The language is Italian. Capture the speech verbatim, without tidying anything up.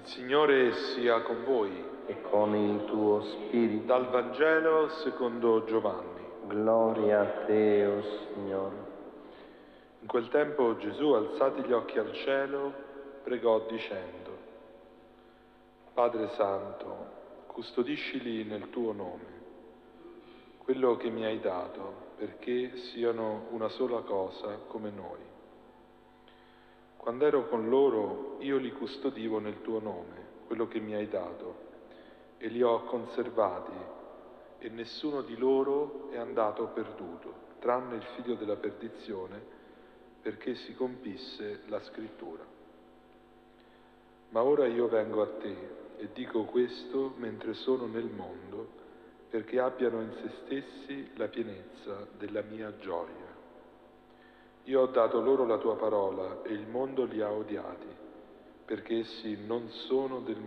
Il Signore sia con voi. E con il tuo spirito. Dal Vangelo secondo Giovanni. Gloria a te, o Signore. In quel tempo Gesù, alzati gli occhi al cielo, pregò dicendo: Padre Santo, custodiscili nel tuo nome, quello che mi hai dato, perché siano una sola cosa come noi. Quando ero con loro, io li custodivo nel tuo nome, quello che mi hai dato, e li ho conservati, e nessuno di loro è andato perduto, tranne il figlio della perdizione, perché si compisse la scrittura. Ma ora io vengo a te, e dico questo mentre sono nel mondo, perché abbiano in se stessi la pienezza della mia gioia. Io ho dato loro la tua parola, e il mondo li ha odiati, perché essi non sono del